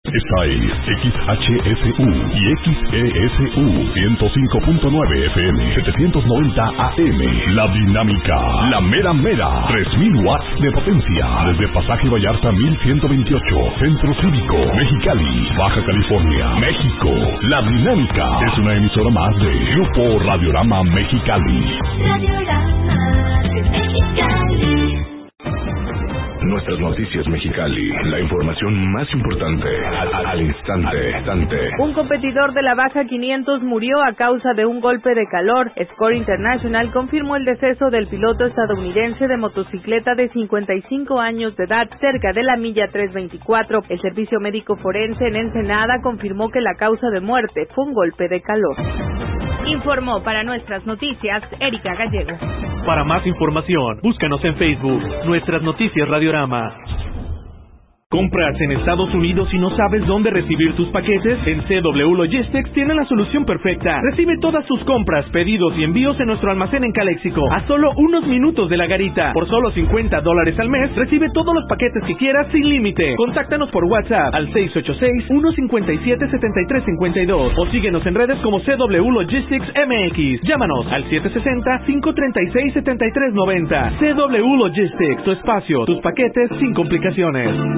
Esta es XHSU y XESU 105.9 FM 790 AM. La Dinámica, la mera mera, 3000 watts de potencia. Desde Pasaje Vallarta 1128, Centro Cívico, Mexicali, Baja California, México. La Dinámica es una emisora más de Grupo Radiorama Mexicali. Radiorama Mexicali. Nuestras noticias Mexicali, la información más importante al instante. Un competidor de la Baja 500 murió a causa de un golpe de calor. Score International confirmó el deceso del piloto estadounidense de motocicleta de 55 años de edad cerca de la milla 324. El servicio médico forense en Ensenada confirmó que la causa de muerte fue un golpe de calor. Informó para nuestras noticias Erika Gallego. Para más información, búscanos en Facebook, Nuestras Noticias Radiorama. ¿Compras en Estados Unidos y no sabes dónde recibir tus paquetes? En CW Logistics tienen la solución perfecta. Recibe todas sus compras, pedidos y envíos en nuestro almacén en Caléxico, a solo unos minutos de la garita. Por solo $50 al mes, recibe todos los paquetes que quieras sin límite. Contáctanos por WhatsApp al 686-157-7352 o síguenos en redes como CW Logistics MX. Llámanos al 760-536-7390. CW Logistics, tu espacio, tus paquetes sin complicaciones.